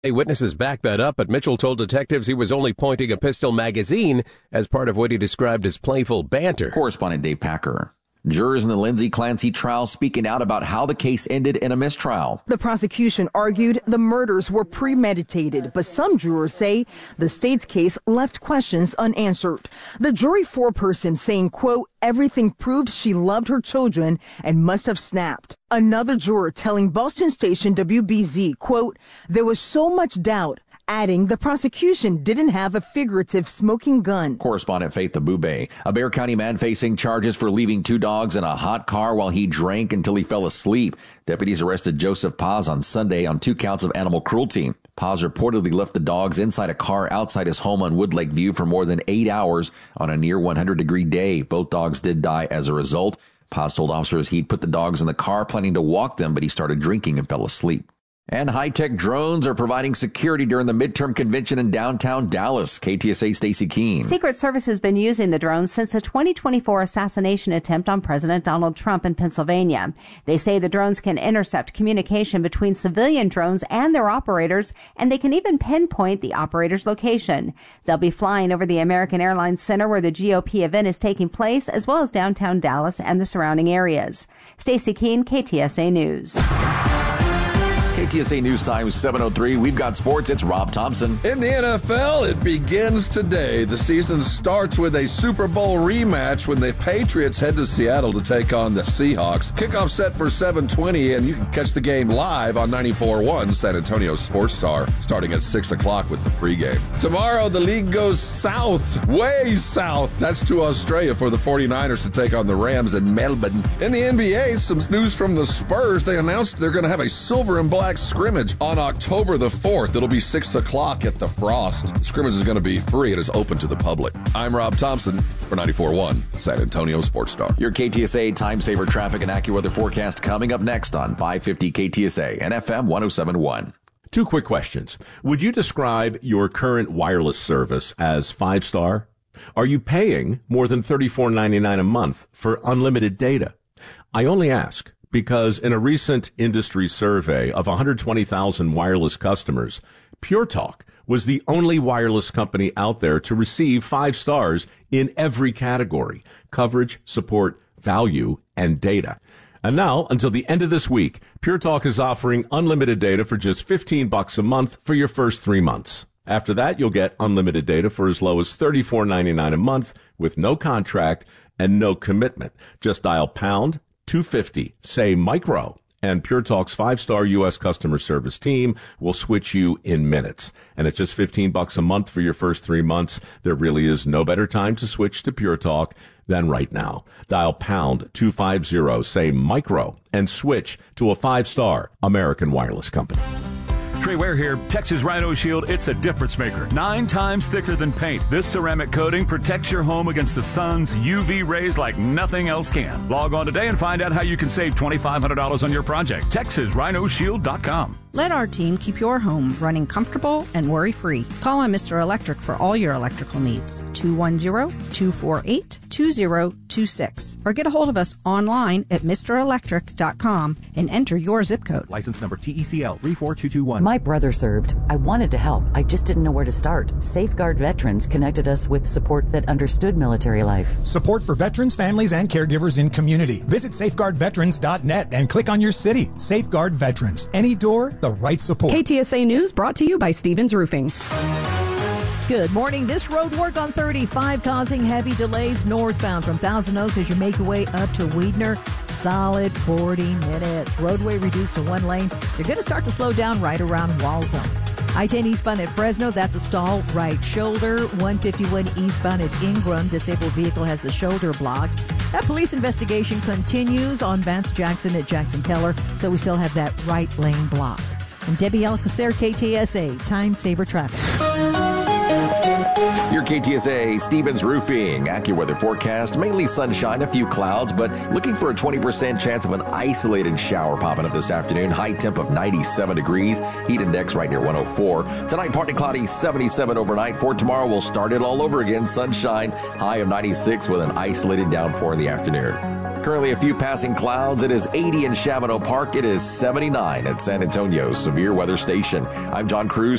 Witnesses backed that up, but Mitchell told detectives he was only pointing a pistol magazine as part of what he described as playful banter. Correspondent Dave Packer. Jurors in the Lindsay Clancy trial speaking out about how the case ended in a mistrial. The prosecution argued the murders were premeditated, but some jurors say the state's case left questions unanswered. The jury foreperson saying, quote, everything proved she loved her children and must have snapped. Another juror telling Boston station WBZ, quote, there was so much doubt, adding the prosecution didn't have a figurative smoking gun. Correspondent Faith Abube. A Bexar County man facing charges for leaving 2 dogs in a hot car while he drank until he fell asleep. Deputies arrested Joseph Paz on Sunday on 2 counts of animal cruelty. Paz reportedly left the dogs inside a car outside his home on Woodlake View for more than 8 hours on a near 100-degree day. Both dogs did die as a result. Paz told officers he'd put the dogs in the car planning to walk them, but he started drinking and fell asleep. And high-tech drones are providing security during the midterm convention in downtown Dallas. KTSA Stacey Keene. Secret Service has been using the drones since the 2024 assassination attempt on President Donald Trump in Pennsylvania. They say the drones can intercept communication between civilian drones and their operators, and they can even pinpoint the operator's location. They'll be flying over the American Airlines Center where the GOP event is taking place, as well as downtown Dallas and the surrounding areas. Stacey Keene, KTSA News. KTSA News Time 7:03. We've got sports. It's Rob Thompson. In the NFL, it begins today. The season starts with a Super Bowl rematch when the Patriots head to Seattle to take on the Seahawks. Kickoff set for 7:20, and you can catch the game live on 94.1 San Antonio Sports Star, starting at 6 o'clock with the pregame. Tomorrow, the league goes south, way south. That's to Australia for the 49ers to take on the Rams in Melbourne. In the NBA, some news from the Spurs. They announced they're going to have a silver and black scrimmage on October the 4th. It'll be 6 o'clock at the Frost. The scrimmage is going to be free. It is open to the public. I'm Rob Thompson for 94.1 San Antonio Sports Star. Your KTSA Time Saver traffic and AccuWeather forecast coming up next on 550 KTSA and FM 107.1. 2 quick questions. Would you describe your current wireless service as 5-star? Are you paying more than $34.99 a month for unlimited data? I only ask because in a recent industry survey of 120,000 wireless customers, Pure Talk was the only wireless company out there to receive 5 stars in every category: coverage, support, value, and data. And now, until the end of this week, Pure Talk is offering unlimited data for just $15 a month for your first 3 months. After that, you'll get unlimited data for as low as $34.99 a month with no contract and no commitment. Just dial pound 250, say micro, and Pure Talk's 5-star U.S. customer service team will switch you in minutes. And at just $15 a month for your first 3 months, there really is no better time to switch to Pure Talk than right now. Dial pound 250, say micro, and switch to a 5-star American wireless company. Trey Ware here. Texas Rhino Shield, it's a difference maker. 9 times thicker than paint. This ceramic coating protects your home against the sun's UV rays like nothing else can. Log on today and find out how you can save $2,500 on your project. TexasRhinoShield.com. Let our team keep your home running comfortable and worry-free. Call on Mr. Electric for all your electrical needs. 210-248-2026. Or get a hold of us online at MrElectric.com and enter your zip code. License number TECL 34221. My brother served. I wanted to help. I just didn't know where to start. Safeguard Veterans connected us with support that understood military life. Support for veterans, families, and caregivers in community. Visit safeguardveterans.net and click on your city. Safeguard Veterans. Any door, the right support. KTSA News brought to you by Stevens Roofing. Good morning. This road work on 35 causing heavy delays northbound from Thousand Oaks as you make your way up to Weidner. Solid 40 minutes. Roadway reduced to 1 lane. You're going to start to slow down right around Walzone. I-10 eastbound at Fresno, that's a stall right shoulder. 151 eastbound at Ingram, disabled vehicle has the shoulder blocked. That police investigation continues on Vance Jackson at Jackson Keller, so we still have that right lane blocked. I'm Debbie Alcacer, KTSA, Time Saver Traffic. Your KTSA Stevens Roofing AccuWeather forecast, mainly sunshine, a few clouds, but looking for a 20% chance of an isolated shower popping up this afternoon. High temp of 97 degrees, heat index right near 104. Tonight, partly cloudy, 77 overnight. For tomorrow, we'll start it all over again. Sunshine, high of 96 with an isolated downpour in the afternoon. Currently a few passing clouds. It is 80 in Chavano Park. It is 79 at San Antonio's Severe Weather Station. I'm John Cruz.